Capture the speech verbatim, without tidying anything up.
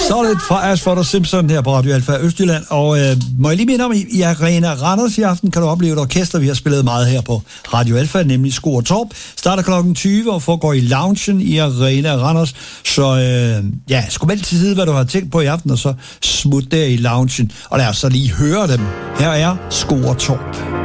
Solid fra Asfalt og Simpson her på Radio Alfa Østjylland. Og øh, må jeg lige minde om, i, i Arena Randers i aften kan du opleve et orkester, vi har spillet meget her på Radio Alfa, nemlig Skor Torp. Starter klokken tyve og foregår i loungen i Arena Randers. Så øh, ja, sku meld til side, hvad du har tænkt på i aften, og så smut der i loungen. Og lad os så lige høre dem. Her er Skor Torp.